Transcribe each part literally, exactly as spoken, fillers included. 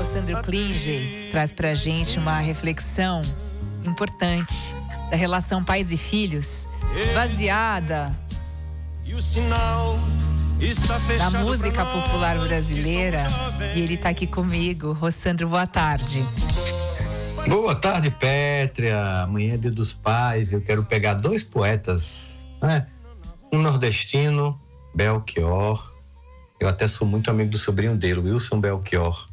Rossandro Klinger traz pra gente uma reflexão importante da relação pais e filhos, baseada na música popular brasileira. E ele tá aqui comigo. Rossandro, boa tarde. Boa tarde, Pétria. Amanhã é Dia dos Pais. Eu quero pegar dois poetas, né? Um nordestino, Belchior. Eu até sou muito amigo do sobrinho dele, Wilson Belchior.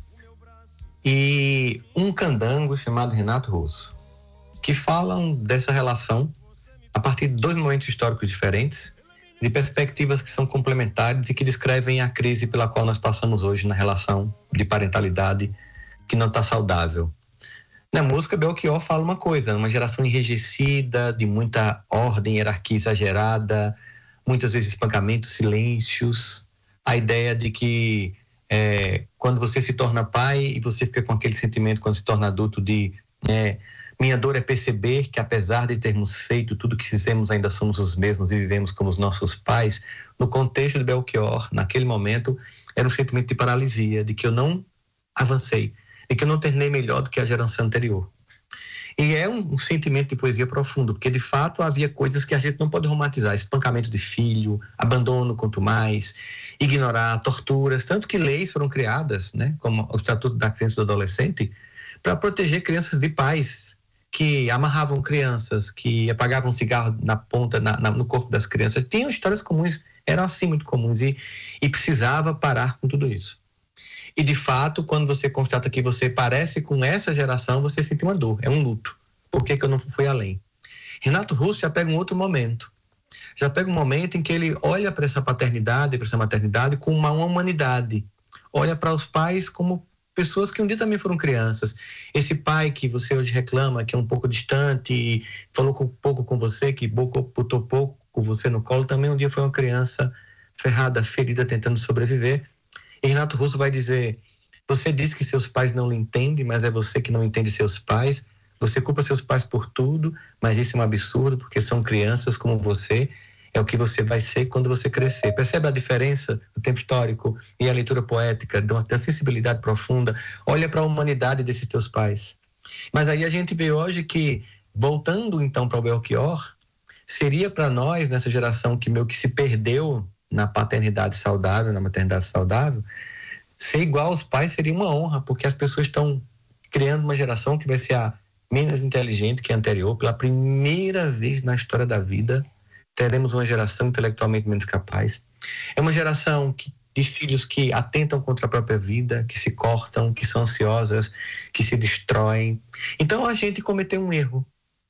E um candango chamado Renato Russo, que falam dessa relação a partir de dois momentos históricos diferentes, de perspectivas que são complementares e que descrevem a crise pela qual nós passamos hoje na relação de parentalidade que não está saudável. Na música, Belchior fala uma coisa: uma geração enrijecida, de muita ordem, hierarquia exagerada, muitas vezes espancamentos, silêncios, a ideia de que é, quando você se torna pai e você fica com aquele sentimento quando se torna adulto de é, minha dor é perceber que apesar de termos feito tudo que fizemos, ainda somos os mesmos e vivemos como os nossos pais. No contexto de Belchior, naquele momento, era um sentimento de paralisia, de que eu não avancei, de que eu não terminei melhor do que a geração anterior. E é um, um sentimento de poesia profundo, porque de fato havia coisas que a gente não pode romantizar: espancamento de filho, abandono quanto mais, ignorar, torturas, tanto que leis foram criadas, né, como o Estatuto da Criança e do Adolescente, para proteger crianças de pais que amarravam crianças, que apagavam cigarro na ponta, na, na, no corpo das crianças. Tinham histórias comuns, eram assim muito comuns, e, e precisava parar com tudo isso. E de fato, quando você constata que você parece com essa geração, você sente uma dor, é um luto. Por que que eu não fui além? Renato Russo já pega um outro momento. Já pega um momento em que ele olha para essa paternidade, para essa maternidade com uma humanidade. Olha para os pais como pessoas que um dia também foram crianças. Esse pai que você hoje reclama, que é um pouco distante, falou um pouco com você, que botou pouco com você no colo, também um dia foi uma criança ferrada, ferida, tentando sobreviver. E Renato Russo vai dizer: você diz que seus pais não lhe entendem, mas é você que não entende seus pais. Você culpa seus pais por tudo, mas isso é um absurdo, porque são crianças como você. É o que você vai ser quando você crescer. Percebe a diferença do tempo histórico e a leitura poética, da sensibilidade profunda? Olha para a humanidade desses teus pais. Mas aí a gente vê hoje que, voltando então para o Belchior, seria para nós, nessa geração que meio que se perdeu na paternidade saudável, na maternidade saudável, ser igual aos pais seria uma honra, porque as pessoas estão criando uma geração que vai ser a menos inteligente que a anterior. Pela primeira vez na história da vida, teremos uma geração intelectualmente menos capaz. É uma geração que, de filhos que atentam contra a própria vida, que se cortam, que são ansiosas, que se destroem. Então a gente cometeu um erro.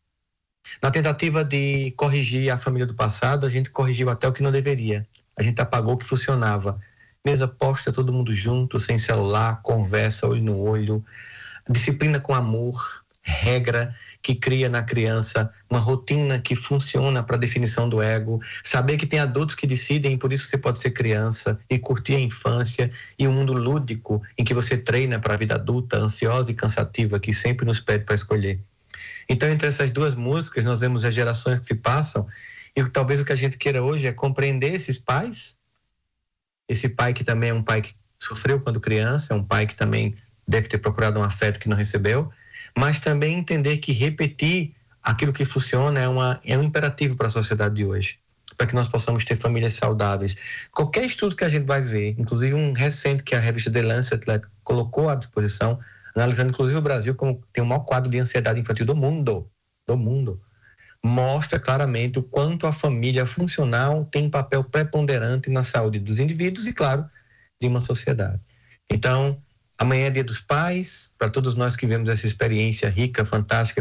Na tentativa de corrigir a família do passado, a gente corrigiu até o que não deveria. A gente apagou o que funcionava. Mesa posta, todo mundo junto, sem celular, conversa, olho no olho, disciplina com amor, regra que cria na criança uma rotina que funciona para a definição do ego, saber que tem adultos que decidem, por isso você pode ser criança, e curtir a infância e o mundo lúdico em que você treina para a vida adulta, ansiosa e cansativa, que sempre nos pede para escolher. Então, entre essas duas músicas, nós vemos as gerações que se passam, e talvez o que a gente queira hoje é compreender esses pais, esse pai que também é um pai que sofreu quando criança, é um pai que também deve ter procurado um afeto que não recebeu, mas também entender que repetir aquilo que funciona é, uma, é um imperativo para a sociedade de hoje, para que nós possamos ter famílias saudáveis. Qualquer estudo que a gente vai ver, inclusive um recente que a revista The Lancet colocou à disposição, analisando inclusive o Brasil como tem o maior quadro de ansiedade infantil do mundo, do mundo, mostra claramente o quanto a família funcional tem um papel preponderante na saúde dos indivíduos e, claro, de uma sociedade. Então, amanhã é Dia dos Pais, para todos nós que vivemos essa experiência rica, fantástica,